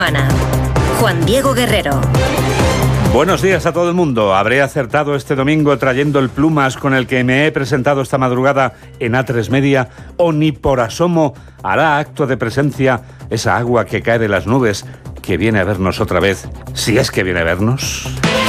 Juan Diego Guerrero. Buenos días a todo el mundo. Habré acertado este domingo trayendo el plumas con el que me he presentado esta madrugada en A3 Media, o ni por asomo hará acto de presencia esa agua que cae de las nubes que viene a vernos otra vez, si es que viene a vernos.